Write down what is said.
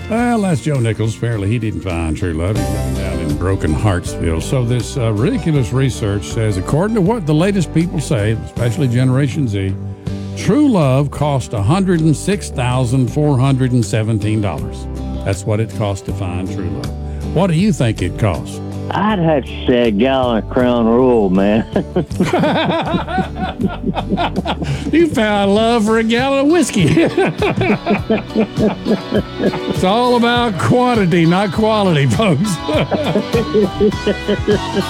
Well, that's Joe Nichols. Apparently, he didn't find true love. He lived out in Broken Heartsville. So this ridiculous research says, according to what the latest people say, especially Generation Z, true love cost $106,417. That's what it costs to find true love. What do you think it costs? I'd have to say a gallon of Crown Royal, man. You found love for a gallon of whiskey. It's all about quantity, not quality, folks.